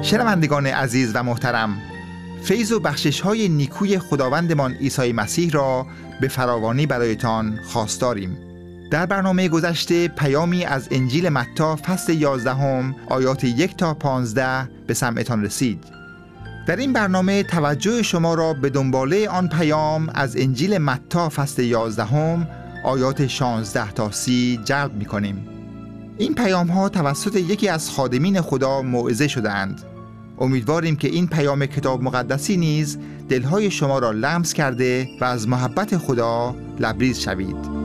شنوندگان عزیز و محترم، فیض و بخشش‌های نیکوی خداوندمان عیسی مسیح را به فراوانی برایتان خواستاریم. در برنامه گذشته پیامی از انجیل متی فصل 11 آیات 1 تا 15 به سمعتان رسید. در این برنامه توجه شما را به دنباله آن پیام از انجیل متی فصل 11 آیات 16 تا 30 جلب می‌کنیم. این پیام‌ها توسط یکی از خادمین خدا موعظه شده‌اند. امیدواریم که این پیام کتاب مقدسی نیز دلهای شما را لمس کرده و از محبت خدا لبریز شوید.